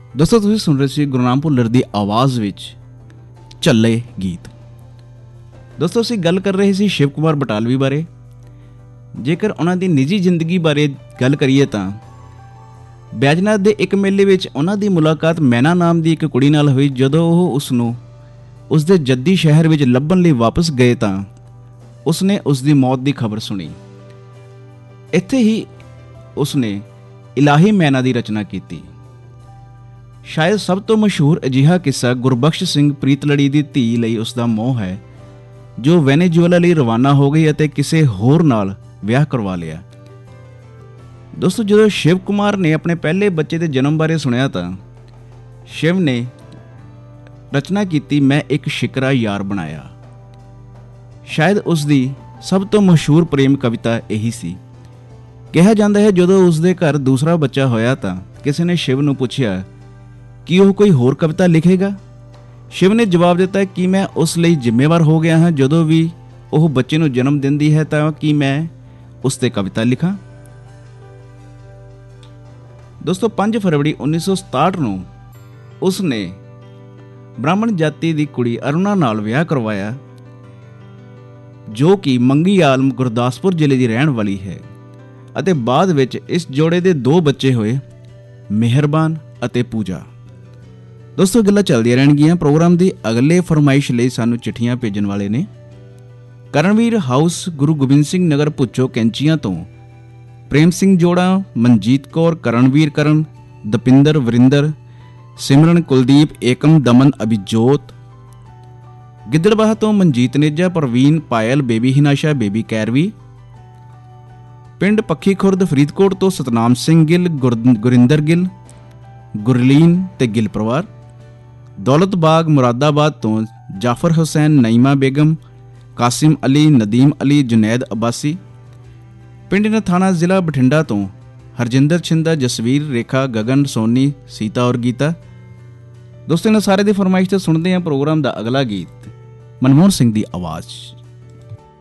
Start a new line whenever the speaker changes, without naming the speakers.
ਦੋਸਤੋ ਤੁਸੀਂ ਸੁਣ ਰਹੇ ਸੀ ਗੁਰਨਾਮ ਭੁੱਲਰ ਦੀ ਆਵਾਜ਼ ਵਿੱਚ ਝੱਲੇ ਗੀਤ। ਦੋਸਤੋ ਅਸੀਂ ਗੱਲ ਕਰ ਰਹੇ ਸੀ ਸ਼ਿਵ ਕੁਮਾਰ ਬਟਾਲਵੀ ਬਾਰੇ। ਜੇਕਰ ਉਹਨਾਂ ਦੀ ਨਿੱਜੀ ਜ਼ਿੰਦਗੀ ਬਾਰੇ ਗੱਲ ਕਰੀਏ ਤਾਂ ਬੈਜਨਾਥ ਦੇ ਇੱਕ ਮੇਲੇ ਵਿੱਚ ਉਹਨਾਂ ਦੀ ਮੁਲਾਕਾਤ ਮੈਨਾ ਨਾਮ ਦੀ ਇੱਕ ਕੁੜੀ ਨਾਲ ਹੋਈ। ਜਦੋਂ ਉਹ ਉਸਨੂੰ ਉਸਦੇ ਜੱਦੀ ਸ਼ਹਿਰ ਵਿੱਚ ਲੱਭਣ ਲਈ ਵਾਪਸ ਗਏ ਤਾਂ ਉਸਨੇ ਉਸਦੀ ਮੌਤ ਦੀ ਖਬਰ ਸੁਣੀ। ਇੱਥੇ ਹੀ ਉਸਨੇ ਇਲਾਹੀ ਮੈਨਾ ਦੀ ਰਚਨਾ ਕੀਤੀ। ਸ਼ਾਇਦ ਸਭ ਤੋਂ ਮਸ਼ਹੂਰ ਅਜਿਹਾ ਕਿੱਸਾ ਗੁਰਬਖਸ਼ ਸਿੰਘ ਪ੍ਰੀਤਲੜੀ ਦੀ ਧੀ ਲਈ ਉਸਦਾ ਮੋਹ ਹੈ, ਜੋ ਵੈਨੇਜ਼ੁਏਲਾ ਲਈ ਰਵਾਨਾ ਹੋ ਗਈ ਅਤੇ ਕਿਸੇ ਹੋਰ ਨਾਲ ਵਿਆਹ ਕਰਵਾ ਲਿਆ। ਦੋਸਤੋ ਜਦੋਂ ਸ਼ਿਵ ਕੁਮਾਰ ਨੇ ਆਪਣੇ ਪਹਿਲੇ ਬੱਚੇ ਦੇ ਜਨਮ ਬਾਰੇ ਸੁਣਿਆ ਤਾਂ ਸ਼ਿਵ ਨੇ ਰਚਨਾ ਕੀਤੀ, ਮੈਂ ਇੱਕ ਸ਼ਿਕਰਾ ਯਾਰ ਬਣਾਇਆ। ਸ਼ਾਇਦ ਉਸ ਦੀ ਸਭ ਤੋਂ ਮਸ਼ਹੂਰ ਪ੍ਰੇਮ ਕਵਿਤਾ ਇਹੀ ਸੀ। ਕਿਹਾ ਜਾਂਦਾ ਹੈ ਜਦੋਂ ਉਸਦੇ ਘਰ ਦੂਸਰਾ ਬੱਚਾ ਹੋਇਆ ਤਾਂ ਕਿਸੇ ਨੇ ਸ਼ਿਵ ਨੂੰ ਪੁੱਛਿਆ ਕਿ ਉਹ ਕੋਈ ਹੋਰ ਕਵਿਤਾ ਲਿਖੇਗਾ। ਸ਼ਿਵ ਨੇ ਜਵਾਬ ਦਿੱਤਾ ਕਿ ਮੈਂ ਉਸ ਲਈ ਜ਼ਿੰਮੇਵਾਰ ਹੋ ਗਿਆ ਹਾਂ। ਜਦੋਂ ਵੀ ਉਹ ਬੱਚੇ ਨੂੰ ਜਨਮ ਦਿੰਦੀ ਹੈ ਤਾਂ ਕਿ ਮੈਂ ਉਸ 'ਤੇ ਕਵਿਤਾ ਲਿਖਾਂ। ਦੋਸਤੋ 5 ਫਰਵਰੀ 1967 ਨੂੰ ਉਸ ਨੇ ਬ੍ਰਾਹਮਣ ਜਾਤੀ ਦੀ ਕੁੜੀ ਅਰੁਣਾ ਨਾਲ ਵਿਆਹ ਕਰਵਾਇਆ, ਜੋ ਕਿ ਮੰਗੀ ਆਲਮ ਗੁਰਦਾਸਪੁਰ ਜ਼ਿਲ੍ਹੇ ਦੀ ਰਹਿਣ ਵਾਲੀ ਹੈ, ਅਤੇ ਬਾਅਦ ਵਿੱਚ ਇਸ ਜੋੜੇ ਦੇ 2 ਬੱਚੇ ਹੋਏ, ਮਿਹਰਬਾਨ ਅਤੇ ਪੂਜਾ। ਦੋਸਤੋ ਗੱਲਾਂ ਚੱਲਦੀਆਂ ਰਹਿਣਗੀਆਂ। ਪ੍ਰੋਗਰਾਮ ਦੀ ਅਗਲੇ ਫਰਮਾਇਸ਼ ਲਈ ਸਾਨੂੰ ਚਿੱਠੀਆਂ ਭੇਜਣ ਵਾਲੇ ਨੇ ਕਰਨਵੀਰ ਹਾਊਸ, ਗੁਰੂ ਗੋਬਿੰਦ ਸਿੰਘ ਨਗਰ, ਭੁੱਚੋ ਕੈਂਚੀਆਂ ਤੋਂ ਪ੍ਰੇਮ ਸਿੰਘ ਜੋੜਾ, ਮਨਜੀਤ ਕੌਰ, ਕਰਨਵੀਰ ਕਰਨ, ਦਪਿੰਦਰ, ਵਰਿੰਦਰ, ਸਿਮਰਨ, ਕੁਲਦੀਪ, ਏਕਮ, ਦਮਨ, ਅਭਿਜੋਤ। ਗਿੱਦੜਬਾਹਾ ਤੋਂ ਮਨਜੀਤ ਨੇਜਾ, ਪ੍ਰਵੀਨ, ਪਾਇਲ, ਬੇਬੀ ਹਿਨਾਸ਼ਾ, ਬੇਬੀ ਕੈਰਵੀ। ਪਿੰਡ ਪੱਖੀ ਖੁਰਦ ਫਰੀਦਕੋਟ ਤੋਂ ਸਤਨਾਮ ਸਿੰਘ ਗਿੱਲ, ਗੁਰਿੰਦਰ ਗਿੱਲ, ਗੁਰਲੀਨ ਤੇ ਗਿੱਲ ਪਰਿਵਾਰ। ਦੌਲਤ ਬਾਗ ਮੁਰਾਦਾਬਾਦ ਤੋਂ ਜਾਫਰ ਹੁਸੈਨ, ਨਈਮਾ ਬੇਗਮ, ਕਾਸਿਮ ਅਲੀ, ਨਦੀਮ ਅਲੀ, ਜੁਨੈਦ ਅਬਾਸੀ। ਪਿੰਡ ਨਥਾਣਾ, ਜ਼ਿਲ੍ਹਾ ਬਠਿੰਡਾ ਤੋਂ ਹਰਜਿੰਦਰ ਛਿੰਦਾ, ਜਸਵੀਰ, ਰੇਖਾ, ਗਗਨ, ਸੋਨੀ, ਸੀਤਾ ਔਰ ਗੀਤਾ। ਦੋਸਤੋ ਇਹਨਾਂ ਸਾਰੇ ਦੀ ਫਰਮਾਇਸ਼ ਤੇ ਸੁਣਦੇ ਹਾਂ ਪ੍ਰੋਗਰਾਮ ਦਾ ਅਗਲਾ ਗੀਤ, ਮਨਮੋਹਨ ਸਿੰਘ ਦੀ ਆਵਾਜ਼।